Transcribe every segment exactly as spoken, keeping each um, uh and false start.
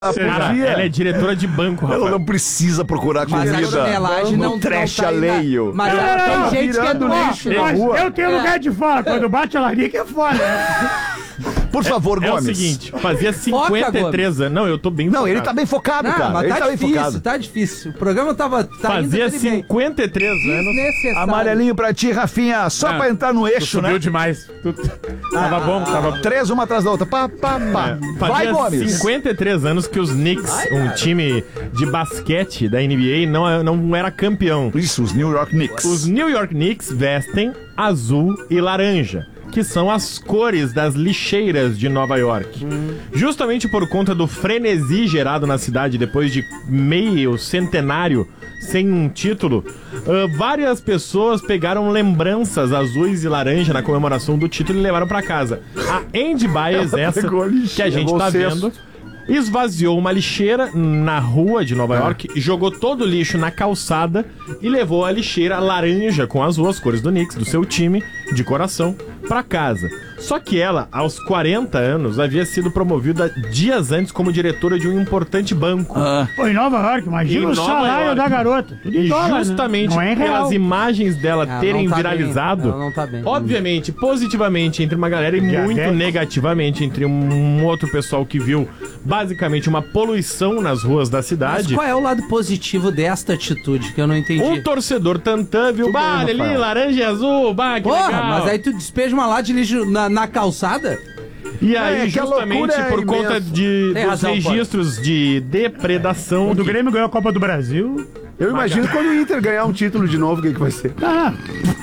Cara, ela é diretora de banco, rapaz. Ela não precisa procurar comida Mas a chinelagem não, no trash não tá alheio. Na... Mas Não, ela não, tem gente que é do lixo. Mas rua. eu tenho lugar de fala. Quando bate a larica é foda. Por favor, É Gomes. o seguinte, fazia cinquenta e três anos. Não, eu tô bem Não, focado. ele tá bem focado, Não, cara. mas Ele tá, tá bem difícil, focado. tá difícil. O programa tava... Tá Fazia indo bem. cinquenta e três anos. Desnecessário. Amarelinho pra ti, Rafinha. Só Ah, pra entrar no Tu eixo, subiu né? demais. Tu... Tava bom, tava... Três, uma atrás da outra. Pá, pá, pá. Vai, Fazia Gomes. cinquenta e três anos que os Knicks, um time de basquete da N B A, não, não era campeão. Isso, os New York Knicks. Os New York Knicks vestem azul e laranja, que são as cores das lixeiras de Nova York. Hum. Justamente por conta do frenesi gerado na cidade depois de meio centenário sem um título, uh, várias pessoas pegaram lembranças azuis e laranja na comemoração do título e levaram pra casa. A Andy Baez, essa que a gente tá vendo, esvaziou uma lixeira na rua de Nova York, ah. jogou todo o lixo na calçada e levou a lixeira laranja com azul, as cores do Knicks, do seu time de coração, pra casa. Só que ela, aos quarenta anos, havia sido promovida dias antes como diretora de um importante banco. Ah. Pô, em Nova York, imagina Em o Nova salário York. da garota. Tudo em E dólar, justamente né? Não é em real. pelas imagens dela Ela terem não tá viralizado, bem. Ela não tá bem. obviamente, positivamente entre uma galera e Diabetes. muito negativamente entre um outro pessoal que viu basicamente uma poluição nas ruas da Mas cidade. qual é o lado positivo desta atitude que eu não entendi? Um torcedor tantã viu, bah, olha ali, laranja e azul, bah, que Porra, legal. mas aí tu despeja uma lata de lixo na, na calçada? E aí, É, que a justamente loucura é por conta imensa. de, Tem dos razão, registros de depredação. Quando o que- Grêmio ganhou a Copa do Brasil... Eu imagino quando o Inter ganhar um título de novo, o que, que vai ser? Ah,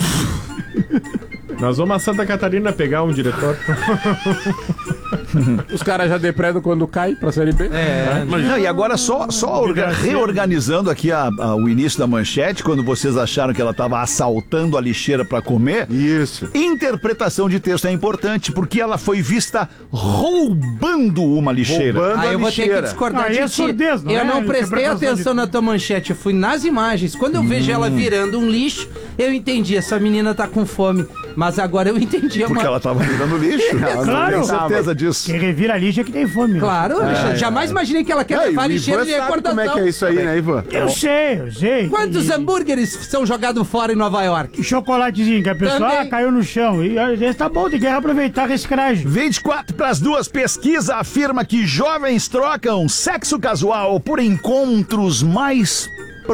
Nós vamos a Santa Catarina pegar um diretor. Os caras já depredam quando cai pra Série B. É, Não, e agora só, só orga- reorganizando aqui a- a- o início da manchete, quando vocês acharam que ela estava assaltando a lixeira para comer. Isso. Interpretação de texto é importante, porque ela foi vista roubando uma lixeira. Roubando Aí eu a vou ter que lixeira. discordar Aí de é ti. surdez, não Eu é? não prestei Interpretação atenção de- na tua manchete, eu fui nas imagens. Quando eu vejo ela virando um lixo, eu entendi, essa menina tá com fome. Mas agora eu entendi. Porque ela estava virando lixo. Ela Claro. Tenho certeza disso. quem revira lixo é que tem fome. Claro, Alexandre, jamais imaginei que ela quer É, e levar o lixeira Ivan de sabe recordação. como é que é isso aí, né, Ivan? Eu sei, eu sei. Quantos E- hambúrgueres são jogados fora em Nova York? e chocolatezinho que a pessoa Também. ah, caiu no chão. E às vezes tá bom, tem que aproveitar a reciclagem. vinte e quatro para as duas, pesquisa afirma que jovens trocam sexo casual por encontros mais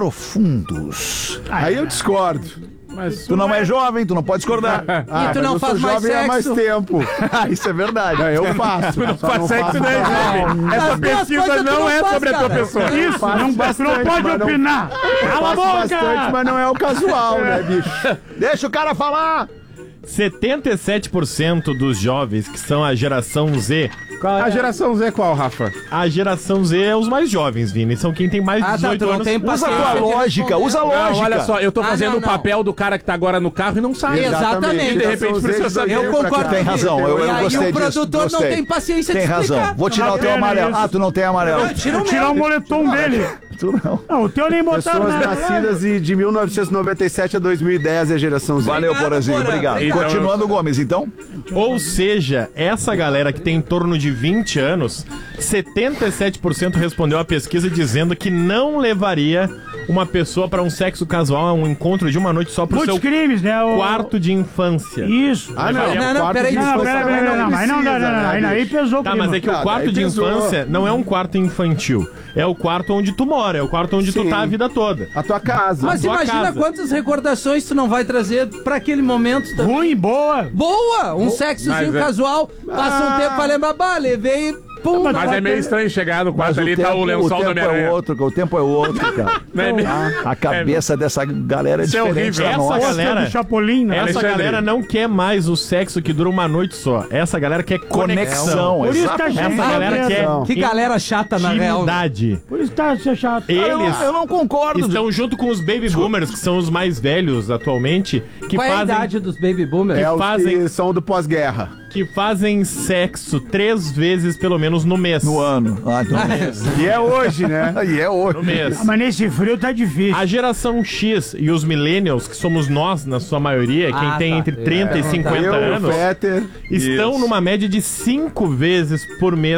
profundos. Aí eu discordo. Mas Tu não é jovem, tu não pode discordar. Ah, tu mas não eu faz sou mais jovem há mais sexo? tempo. Ah, isso é verdade. Não, eu faço. tu não só faz sexo, faço né, jovem? As Essa duas pesquisa coisas tu não não é faz, sobre a tua cara. pessoa. Isso, faço não, tu não bastante, pode mas não- opinar. Cala a Faço boca! bastante, mas não é o casual, né, bicho? Deixa o cara falar. setenta e sete por cento dos jovens que são a geração Z. A geração Z é qual, Rafa? A geração Z é os mais jovens, Vini. São quem tem mais de Ah, tá, dezoito tu não anos. tem Usa paciência. a tua de lógica, responder. usa a Não, lógica. olha só, eu tô Ah, fazendo não, o não. papel do cara que tá agora no carro e não sabe. Exatamente. E de repente precisa saber. Eu concordo. Tem razão, eu, eu E aí gostei o disso. produtor não gostei. tem paciência de Tem razão. explicar. Vou tirar o teu Bacana amarelo. isso. Ah, tu não tem amarelo. Tira o Tirar o meu. moletom dele. Tu não. Não, o teu nem botaram Pessoas na... nascidas de, de mil novecentos e noventa e sete a dois mil e dez é a geração Z. Valeu, Obrigado, Porazinho. Porã. Obrigado. Obrigado. Continuando, Gomes, então. Ou seja, essa galera que tem em torno de vinte anos, setenta e sete por cento respondeu à pesquisa dizendo que não levaria uma pessoa para um sexo casual, a um encontro de uma noite só pro Muitos seu crimes, né? O... quarto de infância. Isso. Ah, não. Não, não, quarto peraí, de Não, infância pera, pera, também pera, não, mas não, não, precisa, não, não, né, aí, aí bicho? pesou, Tá, primo. mas é que o Não, quarto daí de pesou. infância não é um quarto infantil. É o quarto onde tu mora, é o quarto onde tu Sim. tá a vida toda. A tua casa. Mas tua imagina casa. quantas recordações tu não vai trazer pra aquele momento. também. Ruim, boa. Boa! Um sexozinho Mas é- casual, passa um tempo pra lembrar, bah, levei, pum. Mas é meio estranho chegar no quarto Mas ali e tá o lençol o da tempo é Homem-Aranha. outro, o tempo é outro, cara. Não é bem- A cabeça dessa galera é Isso é diferente horrível. da Essa nossa. galera- do Chapolin, né? Essa Alexandre. galera não quer mais o sexo que dura uma noite só. Essa galera quer conexão. Conexão, Por isso tá exatamente. cheio Essa de galera atenção. quer Que galera chata, na real. intimidade. Por isso tá ser chato. Eu não- Eles eu não concordo. estão junto com os baby boomers, que são os mais velhos atualmente, que Qual é a fazem, idade dos baby boomers? É os fazem- que são do pós-guerra. que fazem sexo três vezes pelo menos no mês. No ano. Ah, então... E é hoje, né? E é hoje. No mês. Ah, mas nesse frio tá difícil. A geração X e os millennials, que somos nós, na sua maioria, quem Ah, tem tá. entre trinta É, e cinquenta Eu, o anos, Fetter. estão Isso. numa média de cinco vezes por mês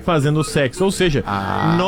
fazendo sexo. Ou seja,